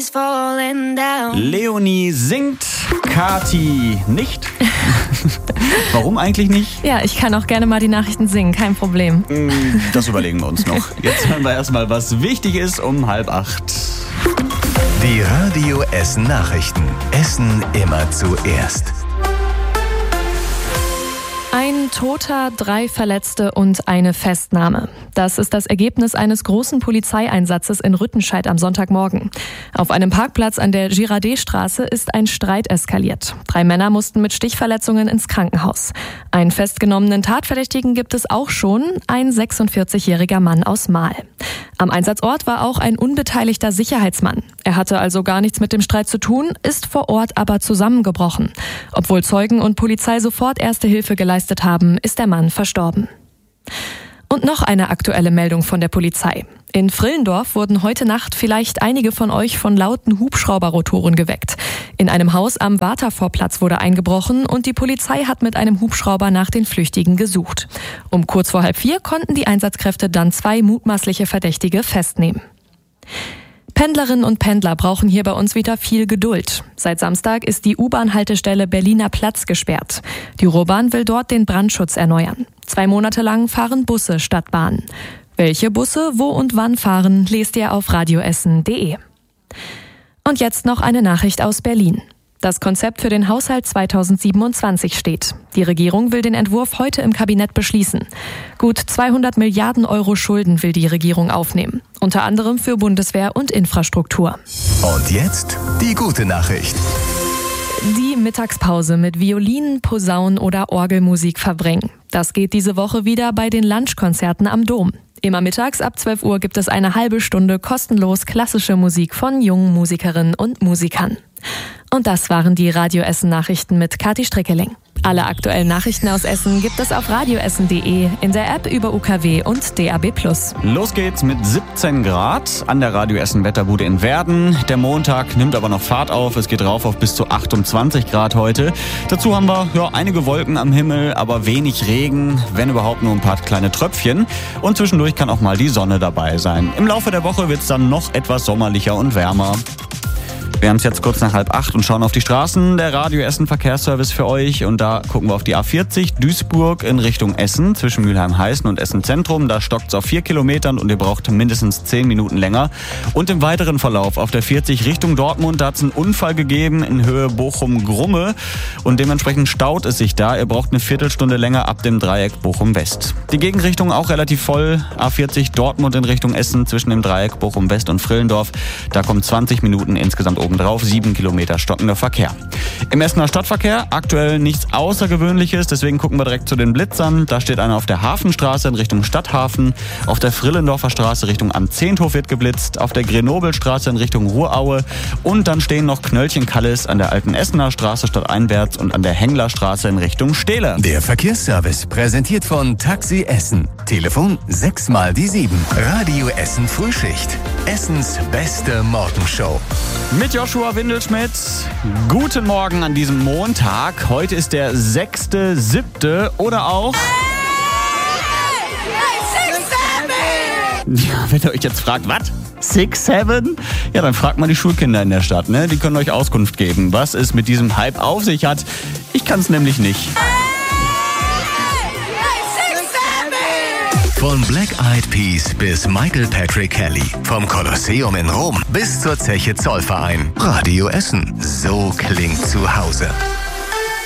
is falling down. Leonie singt, Kathi nicht. Warum eigentlich nicht? Ja, ich kann auch gerne mal die Nachrichten singen, kein Problem. Das überlegen wir uns noch. Jetzt hören wir erstmal, was wichtig ist um 7:30. Die Radio Essen Nachrichten. Essen immer zuerst. Ein Toter, 3 Verletzte und eine Festnahme. Das ist das Ergebnis eines großen Polizeieinsatzes in Rüttenscheid am Sonntagmorgen. Auf einem Parkplatz an der Girardet-Straße ist ein Streit eskaliert. 3 Männer mussten mit Stichverletzungen ins Krankenhaus. Einen festgenommenen Tatverdächtigen gibt es auch schon, ein 46-jähriger Mann aus Mahl. Am Einsatzort war auch ein unbeteiligter Sicherheitsmann. Er hatte also gar nichts mit dem Streit zu tun, ist vor Ort aber zusammengebrochen. Obwohl Zeugen und Polizei sofort erste Hilfe geleistet haben, ist der Mann verstorben. Und noch eine aktuelle Meldung von der Polizei. In Frillendorf wurden heute Nacht vielleicht einige von euch von lauten Hubschrauberrotoren geweckt. In einem Haus am Watervorplatz wurde eingebrochen und die Polizei hat mit einem Hubschrauber nach den Flüchtigen gesucht. Um kurz vor 3:30 konnten die Einsatzkräfte dann 2 mutmaßliche Verdächtige festnehmen. Pendlerinnen und Pendler brauchen hier bei uns wieder viel Geduld. Seit Samstag ist die U-Bahn-Haltestelle Berliner Platz gesperrt. Die Ruhrbahn will dort den Brandschutz erneuern. 2 Monate lang fahren Busse statt Bahnen. Welche Busse, wo und wann fahren, lest ihr auf radioessen.de. Und jetzt noch eine Nachricht aus Berlin. Das Konzept für den Haushalt 2027 steht. Die Regierung will den Entwurf heute im Kabinett beschließen. Gut 200 Milliarden Euro Schulden will die Regierung aufnehmen. Unter anderem für Bundeswehr und Infrastruktur. Und jetzt die gute Nachricht. Die Mittagspause mit Violinen, Posaunen oder Orgelmusik verbringen. Das geht diese Woche wieder bei den Lunchkonzerten am Dom. Immer mittags ab 12 Uhr gibt es eine halbe Stunde kostenlos klassische Musik von jungen Musikerinnen und Musikern. Und das waren die Radio Essen Nachrichten mit Kathi Strickeling. Alle aktuellen Nachrichten aus Essen gibt es auf radioessen.de, in der App über UKW und DAB+. Los geht's mit 17 Grad an der Radio Essen Wetterbude in Werden. Der Montag nimmt aber noch Fahrt auf. Es geht rauf auf bis zu 28 Grad heute. Dazu haben wir einige Wolken am Himmel, aber wenig Regen, wenn überhaupt nur ein paar kleine Tröpfchen. Und zwischendurch kann auch mal die Sonne dabei sein. Im Laufe der Woche wird's dann noch etwas sommerlicher und wärmer. Wir haben es jetzt kurz nach 7:30 und schauen auf die Straßen. Der Radio Essen Verkehrsservice für euch. Und da gucken wir auf die A40 Duisburg in Richtung Essen zwischen Mülheim-Heißen und Essen Zentrum. Da stockt es auf 4 Kilometern und ihr braucht mindestens 10 Minuten länger. Und im weiteren Verlauf auf der 40 Richtung Dortmund, da hat es einen Unfall gegeben in Höhe Bochum-Grumme. Und dementsprechend staut es sich da. Ihr braucht eine Viertelstunde länger ab dem Dreieck Bochum-West. Die Gegenrichtung auch relativ voll. A40 Dortmund in Richtung Essen zwischen dem Dreieck Bochum-West und Frillendorf. Da kommen 20 Minuten insgesamt obendrauf, 7 Kilometer stockender Verkehr. Im Essener Stadtverkehr aktuell nichts Außergewöhnliches, deswegen gucken wir direkt zu den Blitzern. Da steht einer auf der Hafenstraße in Richtung Stadthafen, auf der Frillendorfer Straße Richtung Am Zehnthof wird geblitzt, auf der Grenobelstraße in Richtung Ruhraue und dann stehen noch Knöllchen-Kallis an der alten Essener Straße stadteinwärts und an der Henglerstraße in Richtung Stehle. Der Verkehrsservice präsentiert von Taxi Essen. Telefon 6x7. Radio Essen Frühschicht. Essens beste Morgenshow. Mit Joshua Windelschmidt. Guten Morgen an diesem Montag. Heute ist der 6.7. oder auch... Ja, wenn ihr euch jetzt fragt, was? 6-7? Ja, dann fragt mal die Schulkinder in der Stadt, ne? Die können euch Auskunft geben, was es mit diesem Hype auf sich hat. Ich kann's nämlich nicht. Von Black Eyed Peas bis Michael Patrick Kelly. Vom Kolosseum in Rom bis zur Zeche Zollverein. Radio Essen. So klingt zu Hause.